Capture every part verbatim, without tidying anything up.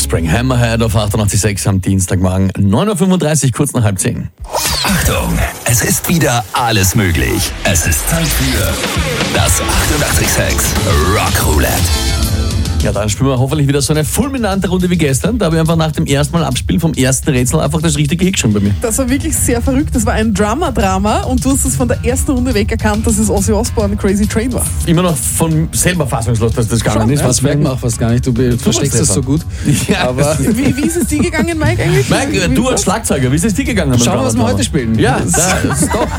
Offspring, Hammerhead auf achtundachtzig Komma sechs am Dienstagmorgen, neun Uhr fünfunddreißig, kurz nach halb zehn. Achtung, es ist wieder alles möglich. Es ist Zeit für das achtundachtzig Komma sechs Rock Roulette. Ja, dann spielen wir hoffentlich wieder so eine fulminante Runde wie gestern. Da habe ich einfach nach dem ersten Mal abspielen vom ersten Rätsel einfach das richtige hingeschrieben bei mir. Das war wirklich sehr verrückt. Das war ein Drama-Drama und du hast es von der ersten Runde weg erkannt, dass es Ozzy Osbourne Crazy Train war. Immer noch von selber fassungslos, dass das gegangen ist. Das merkt man auch fast gar nicht. Du, du versteckst es so gut. Ja, aber wie, wie ist es dir gegangen, Mike, eigentlich? Mike, wie, du wie als Schlagzeuger, wie ist es dir gegangen? Schauen wir, was wir heute spielen. Ja, da ist doch.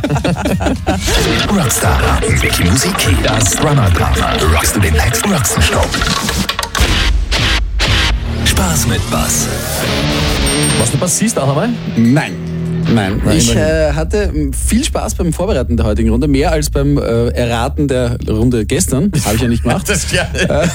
Rockstar, Vicky Musiki, das Drama-Drama. Rockst du den Text, rockst du Stopp. Spaß mit Bass. Was du passierst auch einmal? Nein. Nein, Nein, ich immerhin. äh, hatte viel Spaß beim Vorbereiten der heutigen Runde, mehr als beim äh, Erraten der Runde gestern. Habe ich ja nicht gemacht. Das, ja.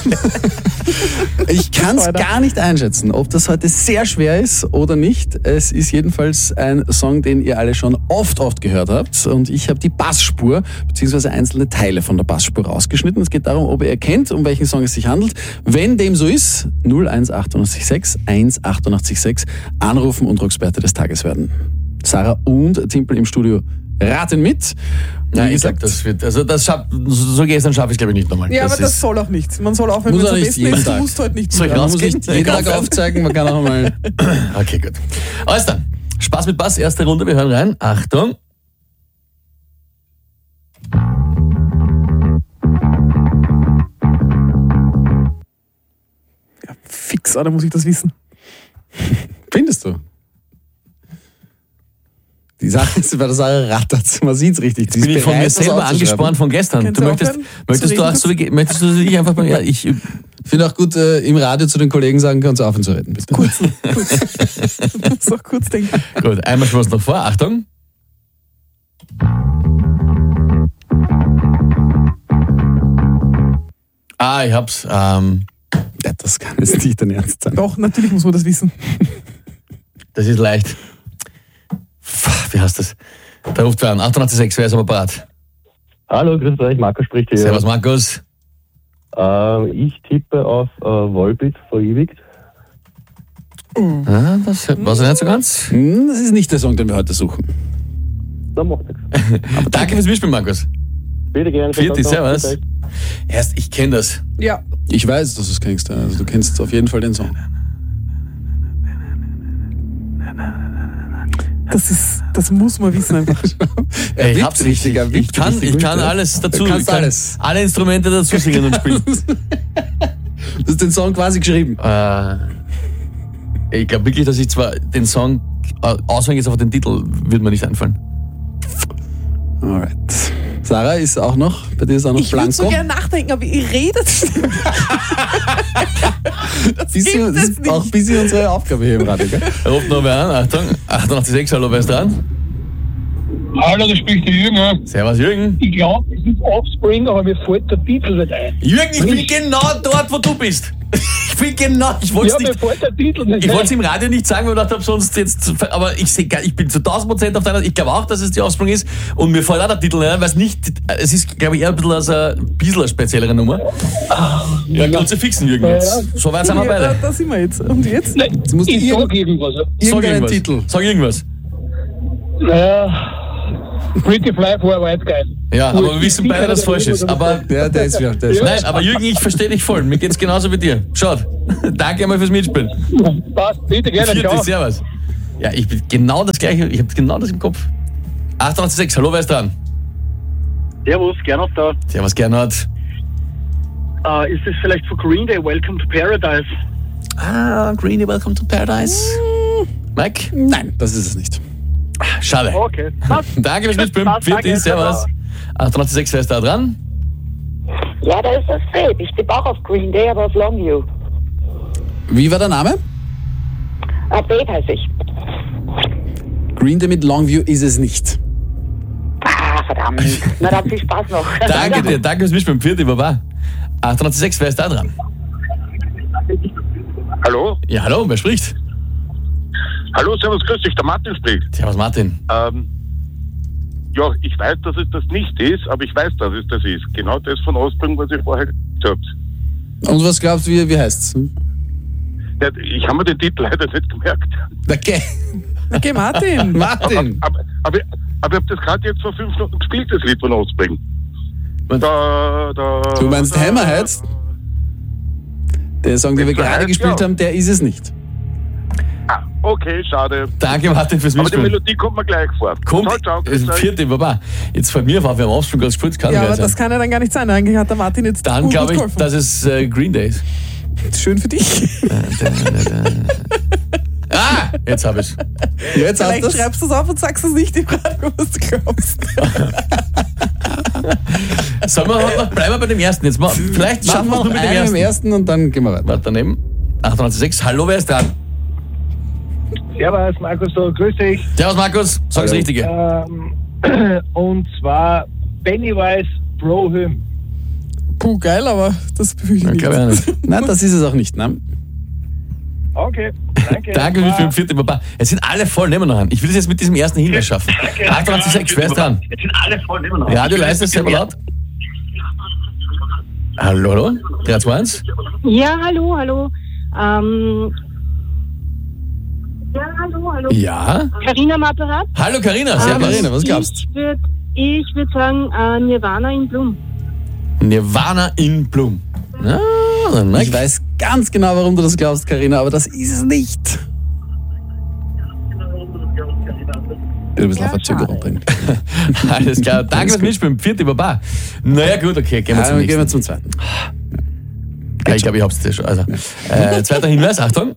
Ich kann es gar nicht einschätzen, ob das heute sehr schwer ist oder nicht. Es ist jedenfalls ein Song, den ihr alle schon oft, oft gehört habt. Und ich habe die Bassspur bzw. einzelne Teile von der Bassspur rausgeschnitten. Es geht darum, ob ihr erkennt, um welchen Song es sich handelt. Wenn dem so ist, null eins acht sechs eins acht sechs anrufen und Rocksperte des Tages werden. Sarah und Timpel im Studio raten mit. Nein, ich sag, das wird, also das schaff, so gestern schaffe ich glaube ich nicht nochmal. Ja, das aber das ist, soll auch nichts. Man soll auch, wenn Muss man auch am nicht besten jeden ist, du Tag. musst heute nicht Soll ich mehr. Man muss rausgehen? nicht jeden Tag aufzeigen, man kann auch mal... Okay, gut. Alles dann. Spaß mit Bass, erste Runde, wir hören rein. Achtung. Ja, fix, oder muss ich das wissen? Findest du? Die Sache ist, bei der Sache rattert, man sieht es richtig. Jetzt bin ich von mir selber angespornt von gestern. Könnt Du ihr möchtest, aufhören, möchtest zu du auch reden? so, wie- möchtest du dich einfach beim, ja, ich, Ich finde auch gut, äh, im Radio zu den Kollegen sagen, kannst du aufhören zu reden, bitte. Kurz, kurz. Du musst auch kurz denken. gut, einmal spielen wir es noch vor. Achtung. Ah, ich hab's, ähm, Ja, das kann jetzt nicht dein Ernst sein. Doch, natürlich muss man das wissen. das ist leicht. Pff, Wie heißt das? Da ruft wer an. achtundachtzig Komma sechs, wer ist aber parat? Hallo, grüß euch, Marco spricht hier. Servus, Markus. Äh, ich tippe auf äh, Volbeat verewigt. Ah, das war so nicht so ganz. Hm, Das ist nicht der Song, den wir heute suchen. Da macht nichts. Danke fürs Mitspielen, Markus. Bitte gerne. Vierte, servus. Erst, ich kenne das. Ja, Ich weiß, dass du es kennst. Also du kennst auf jeden Fall den Song. das ist, das muss man wissen einfach. Ey, ich wippt hab's richtig. er Ich wippt kann, richtig ich kann gut, ja. alles dazu. Du kannst ich kann alles. Alle Instrumente dazu singen und spielen. Du hast den Song quasi geschrieben. äh, ich glaube wirklich, dass ich zwar den Song äh, auswendig jetzt auf den Titel würde mir nicht einfallen. Alright. Sarah ist auch noch, bei dir ist auch noch Ich würde Blanco. so gerne nachdenken, aber ihr redet stimmt. bisschen, gibt das es ist nicht. auch ein bisschen unsere Aufgabe hier im Radio, gell? Ruft noch wer an. Achtung. achtundachtzig Komma sechs, hallo, wer ist dran? Hallo, da spricht der Jürgen. Servus, Jürgen. Ich glaube, es ist Offspring, aber mir fällt der Titel nicht ein. Jürgen, ich bin genau dort, wo du bist. Ich bin genau, ich wollte Ja, es mir nicht... fällt der Titel nicht Ich wollte ein. es im Radio nicht sagen, weil ich gedacht habe, sonst jetzt. Aber ich sehe, ich bin zu tausend Prozent auf deiner. Ich glaube auch, dass es die Offspring ist. Und mir fällt auch der Titel nicht ein, weil es nicht. Es ist, glaube ich, eher ein bisschen als eine, ein bisschen eine speziellere Nummer. Ja, kannst du fixen, Jürgen. Jetzt. So weit sind wir Ja, da, beide. da sind wir jetzt. Und jetzt? Nein, Jetzt musst du ich irgend- sag irgendwas. Sag Irgendeinen irgendwas. Titel. Sag irgendwas. Naja, Pretty Fly for a White Guy. Ja, aber wir wissen beide, dass es falsch ist. Aber. Ja, der ist wieder. Der ist Nein, aber Jürgen, ich verstehe dich voll. Mir geht's genauso wie dir. Schaut. Danke einmal fürs Mitspielen. Passt, bitte gerne, Vierte, ciao. servus. Ja, ich bin genau das gleiche. Ich habe genau das im Kopf. achtundachtzig Komma sechs, hallo, wer ist dran? Servus, Gernot da. Servus, Gernot. Äh, ist das vielleicht für Green Day Welcome to Paradise? Ah, Greenie, welcome to paradise. Mike? Nein, das ist es nicht. Schade. Okay. Passt. Danke fürs Mitspielen. Passt, Vierte, danke. servus. achtundachtzig Komma sechs, wer ist da dran? Ja, da ist das Fabe. Ich tippe auch auf Green Day, aber auf Longview. Wie war der Name? Ah, Babe heiße ich. Green Day mit Longview ist es nicht. Ah, verdammt. Na dann viel Spaß noch. Danke dir, danke fürs Mitspielen. Vierte, Baba. achtundachtzig Komma sechs, wer ist da dran? Hallo? Ja, hallo, wer spricht? Hallo, servus, grüß dich, der Martin spricht. Servus, Martin. Ähm, ja, ich weiß, dass es das nicht ist, aber ich weiß, dass es das ist. Genau das von Offspring, was ich vorher gesagt habe. Und was glaubst du, wie, wie heißt's? Ja, ich habe mir den Titel leider nicht gemerkt. Okay. Okay, Martin. Martin. Aber, aber, aber ich habe das gerade jetzt vor fünf Minuten gespielt, das Lied von Offspring. Da, da, Du meinst da, Hammerheads? Der Song, den wir gerade Hammerheads, gespielt ja. haben, der ist es nicht. Ah, okay, schade. Danke, Martin, fürs Aber die Mitspielen. Melodie kommt mir gleich vor. Kommt, Ciao, ciao, äh, grüß euch. vierte, Baba. Jetzt fällt mir auf, wir haben Offspring gerade gespielt, kann Ja, nicht aber sein. das kann ja dann gar nicht sein. Eigentlich hat der Martin jetzt Dann gut glaube ich, geholfen. dass es äh, Green Day ist. Schön für dich. Ah, jetzt habe ich es. Jetzt hast Vielleicht du's. schreibst du es auf und sagst es nicht im Radio, was du glaubst. Sollen wir noch, bleiben wir bei dem ersten jetzt mal. Vielleicht schaffen Machen wir wir noch noch mit dem einen ersten. im ersten und dann gehen wir weiter. Warte, daneben. achtundneunzig Komma sechs. Hallo, wer ist dran? Servus, Markus, da, grüß dich. Servus, Markus. Sag das Hallo. Richtige. Ähm, und zwar Pennywise Bro Hymn. Puh, geil, aber das befürchte ich Ich glaube ja nicht. nicht. Nein, das ist es auch nicht. Ne? Okay, danke. Danke für den vierten Baba. Es sind alle voll, nehmen wir noch an. Ich will es jetzt mit diesem ersten Hinweis schaffen. achtundneunzig Komma sechs, wer ist dran? Jetzt sind alle voll immer noch. Radio leise, selber laut. Hallo, hallo? drei, zwei, eins. Ja, hallo, hallo. Ähm, ja, hallo, hallo. Ja? Carina am Apparat. Hallo, Carina. Ah, Servus. Carina, was glaubst Ich würde ich würd sagen äh, Nirvana in Bloom. Nirvana in Bloom. Ja, dann Ich weiß ganz genau, warum du das glaubst, Carina, aber das ist es nicht. Ich will ein bisschen auf Verzögerung bringen. Alles klar. Danke fürs Mitspielen. Vierte Baba. Naja, gut, okay. Gehen wir Ja, zum gehen wir nächsten. zum zweiten. Ja, ich glaube, ich hab's dir schon. Also, äh, zweiter Hinweis, Achtung.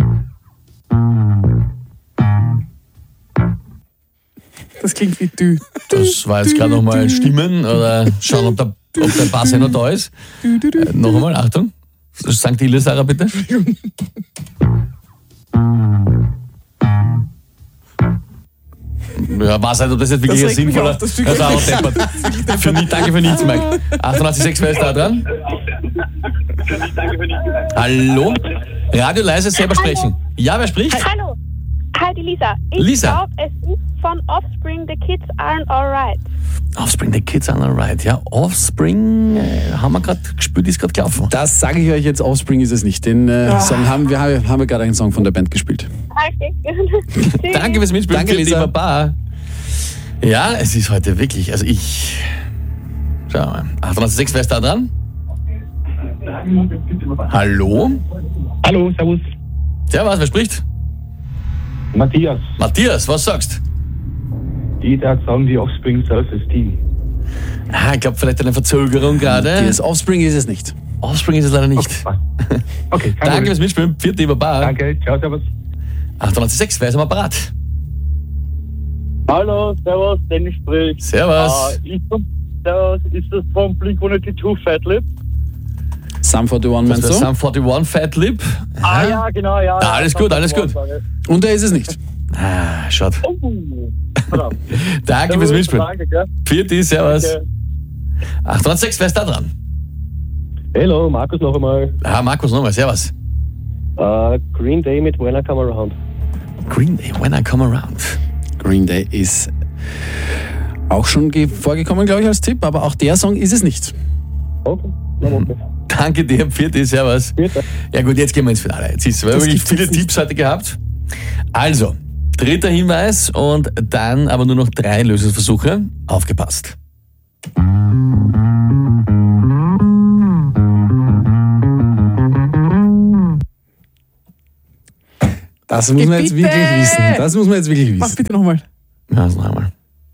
Das klingt wie du. Das war jetzt gerade nochmal Stimmen oder schauen, ob der, ob der Bass noch da ist. Äh, noch einmal, Achtung. Sankt Ile, Sarah, bitte. Ja, weiß nicht, ob das jetzt wirklich Das ein regt mich sinnvoller... auf, das Stück Das war regt auch mich deppert. Für nie, danke für nichts, Mike. achtundneunzig Komma sechs, wer ist da dran? Hallo? Radio leise, selber sprechen. Ja, wer spricht? Hallo. Hi, die Lisa. Ich Lisa. glaube, es ist von Offspring, The Kids Aren't Alright. Offspring, The Kids Aren't Alright. Ja, Offspring äh, haben wir gerade gespielt, ist gerade gelaufen. Das sage ich euch jetzt, Offspring ist es nicht. Den äh, Song haben wir, haben wir- haben wir gerade einen Song von der Band gespielt. Okay. Danke fürs Mitspielen. Danke, Vierte Lisa. Baba. Ja, es ist heute wirklich, also ich... Schau mal. achtundneunzig Komma sechs, wer ist da dran? Hallo? Hallo, servus. Servus, wer spricht? Matthias, Matthias, was sagst die da sagen die Offspring Self-Esteem. Ah, ich glaube, vielleicht eine Verzögerung gerade. Das Offspring ist es nicht. Offspring ist es leider nicht. Okay, kein Danke Problem. fürs Mitspielen. Vierte Baba. Danke, ciao, servus. achtundneunzig Komma sechs, wer ist am Apparat? Hallo, servus, Dennis spricht. Servus. Äh, ist, das, servus, ist das von Blink one eighty-two Fat Lip? Sum forty-one meinst Das du? war Sum forty-one, Fat Lip. Ah ja, genau, ja. Ja, alles gut, alles gut. Und der ist es nicht. Ah, schaut. Oh, verdammt. Danke fürs Mitspielen. Danke, gell? Vierte, servus. Danke. achtundneunzig Komma sechs, wer ist da dran? Hello, Markus noch einmal. Ah, Markus nochmal, servus. Uh, Green Day mit When I Come Around. Green Day, When I Come Around. Green Day ist auch schon ge- vorgekommen, glaube ich, als Tipp, aber auch der Song ist es nicht. Okay, na okay. Danke dir, Vierte, servus. Bitte. Ja gut, jetzt gehen wir ins Finale. Jetzt ist, wir haben Das wirklich gibt's viele jetzt nicht. Tipps heute gehabt. Also, dritter Hinweis und dann aber nur noch drei Lösungsversuche. Aufgepasst. Das muss man jetzt Bitte! wirklich wissen. Das muss man jetzt wirklich Mach wissen. bitte nochmal. Ja, also noch einmal.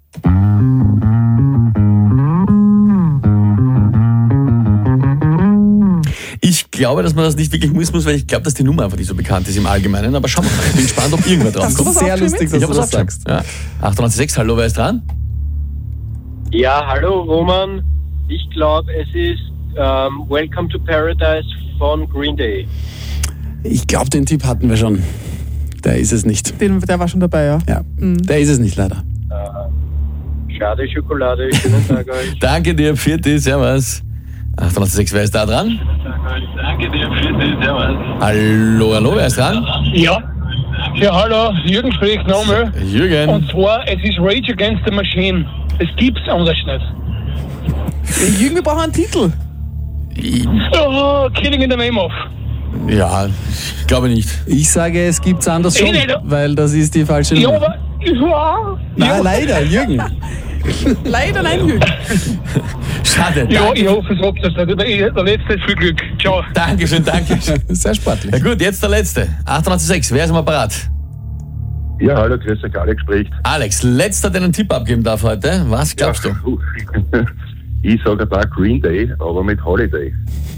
Ich glaube, dass man das nicht wirklich muss, weil ich glaube, dass die Nummer einfach nicht so bekannt ist im Allgemeinen. Aber schauen wir mal. Ich bin gespannt, ob irgendwer drauf Hast du kommt. was Sehr aufgeschrieben? lustig, Ich dass habe du was das sagst. sagst. Ja. achtundneunzig Komma sechs, hallo, wer ist dran? Ja, hallo Roman. Ich glaube, es ist ähm, Welcome to Paradise von Green Day. Ich glaube, den Tipp hatten wir schon. Der ist es nicht. Den, der war schon dabei, ja. Ja, der ist es nicht leider. Äh, schade Schokolade, schönen Tag euch. Danke dir, Vierte, servus. achtundneunzig Komma sechs, wer ist da dran? Danke dir, Vierte, servus. Hallo, hallo, wer ist dran? Ja. Ja, hallo, Jürgen spricht nochmal. Jürgen. Und zwar, es ist Rage Against the Machine. Es gibt's anders nicht. Jürgen, wir brauchen einen Titel. Oh, Killing in the Name of. Ja, glaube nicht. Ich sage, es gibt's anders schon, Eh nicht. weil das ist die falsche Ja, Nummer. aber. Ja. Nein, leider, Jürgen. Leider nein, Jürgen. Schade. Ja, Danke. ich hoffe, es sagt das nicht. Aber ich- Der letzte ist viel Glück. Ciao. Dankeschön, Dankeschön. Sehr sportlich. Ja gut, jetzt der letzte. achtundachtzig Komma sechs, wer ist am Apparat? Ja, hallo, grüß euch, Alex spricht. Alex, letzter, der einen Tipp abgeben darf heute. Was glaubst ja, du? Ich sage da Green Day, aber mit Holiday.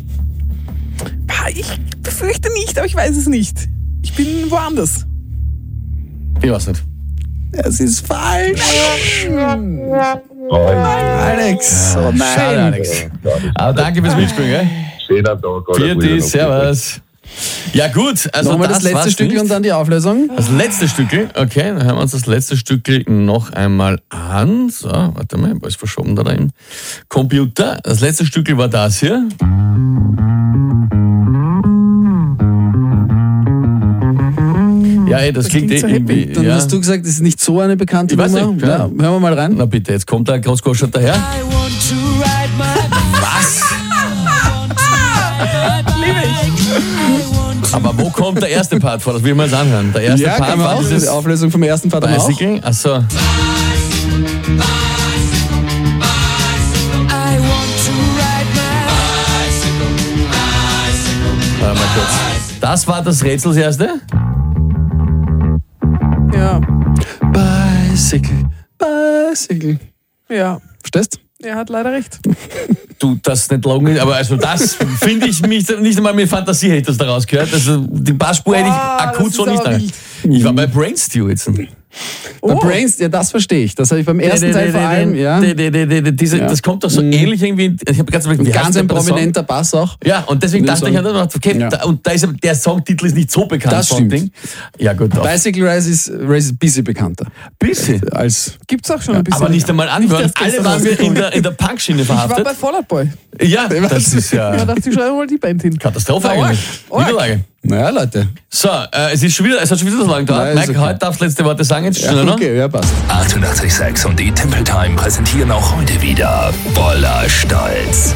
Ich befürchte nicht, aber ich weiß es nicht. Ich bin woanders. Ich weiß nicht. Es ist falsch. Oh, Alex, oh nein. Schade, Alex. Aber danke fürs Mitspielen, gell? schöner Tag. alles Vierte, Gute noch. servus. Ja gut, also Nochmal das, das letzte war's Stück nicht. und dann die Auflösung. Das letzte Stückel, okay, dann hören wir uns das letzte Stückel noch einmal an. So, warte mal, was ist verschoben da im Computer? Das letzte Stückel war das hier. Ja, ey, das, Das klingt, klingt eh so happy. irgendwie. Dann Ja. hast du gesagt, das ist nicht so eine bekannte Ich weiß Nummer. nicht, Ja, ja. hören wir mal rein. Na bitte, jetzt kommt der Großgoschert daher. Was? Liebe ich. Aber wo kommt der erste Part vor? Das will ich mir jetzt anhören. Der erste Ja, Part kann man war auch. Die dieses Auflösung vom ersten Part haben wir auch. Bicycle. Achso. Warte mal kurz. Das war das Rätsel, das erste? Ja, Bicycle, Bicycle. ja. Verstehst? Er hat leider recht. Du, das nicht logisch, aber also das finde ich mich, nicht einmal mit Fantasie hätte das daraus gehört. Also die Bassspur hätte ich Ah, das akut ist so nicht aber rein. wild. Ich war bei Brainstew jetzt. Bei Brains, ja, das verstehe ich. Das habe ich beim ersten Teil vor allem, ja. Die- die- die- die- diese- Ja. Das kommt doch so Mhm. ähnlich irgendwie. Ich habe ganz Und wie heißt ganz der ein bei der Song? prominenter Bass auch. Ja, und deswegen Den dachte ich, Song. okay, Ja. da, und da ist aber- der Songtitel ist nicht so bekannt. Das so ein stimmt. Ding. Ja gut, auf- Bicycle Race ist, Race ist ein bisschen bekannter. bisschen. Als Gibt's auch schon ein bisschen. Aber nicht einmal anhören. erst Alle gestern waren wir in rausgekommen. der, in der Punkschiene Ich war verhaftet. bei Fall Out Boy. Ja, das ist Ja, ja da dachte ich, schau mal die Band hin. Katastrophe Na, eigentlich. arg, arg. Niederlage. Naja, Leute. So, äh, es, ist schon wieder, es hat schon wieder so lange gedauert. Nein, ist Mike, okay. heute darfst du letzte Worte sagen, jetzt schneller Ja, noch. okay, ja, passt. achtundachtzig Komma sechs und die Temple Time präsentieren auch heute wieder voller Stolz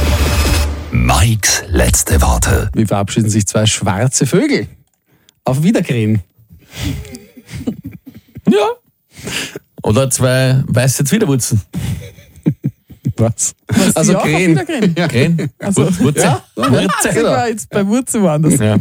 Mikes letzte Worte. Wie verabschieden sich zwei schwarze Vögel? Auf Wiederkriegen. Ja. Oder zwei weiße Zwiderwurzen. Was? Was, Also die auch auf Krähen. Wiederkriegen? Ja. Krähen. Also, Wur- Wurzel. Ja, Wurzel. Ich war jetzt bei Wurzel woanders. Ja.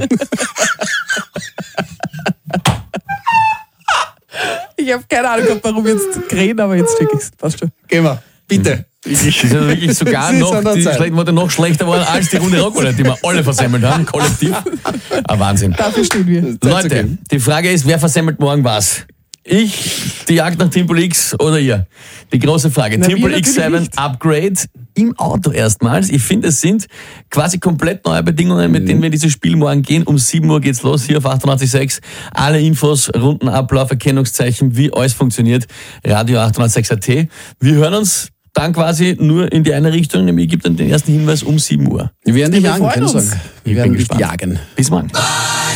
Ich habe keine Ahnung gehabt, warum jetzt Krähen, aber jetzt check ich's. Passt schon. Gehen wir. Bitte. Die sind wirklich sogar Sie ist noch, an der die Zeit. schlechten Worte noch schlechter geworden als die Runde Rockwolle, die wir alle versemmelt haben, kollektiv. Ein Wahnsinn. Dafür stehen wir. Zeit zu Leute, gehen. die Frage ist, wer versemmelt morgen was? Ich, die Jagd nach Timple X oder ihr? Die große Frage. Na, wir Timple X natürlich sieben nicht. Upgrade im Auto erstmals. Ich finde, es sind quasi komplett neue Bedingungen, mit denen wir in dieses Spiel morgen gehen. Um sieben Uhr geht's los, hier auf achtundachtzig Komma sechs. Alle Infos, Rundenablauf, Erkennungszeichen, wie alles funktioniert. Radio achtundachtzig Komma sechs A T. Wir hören uns dann quasi nur in die eine Richtung, nämlich gibt dann den ersten Hinweis um sieben Uhr. Wir werden dich Wir jagen, freuen keine uns. Sorge. Ich Wir werden bin dich gespannt. jagen. Bis morgen.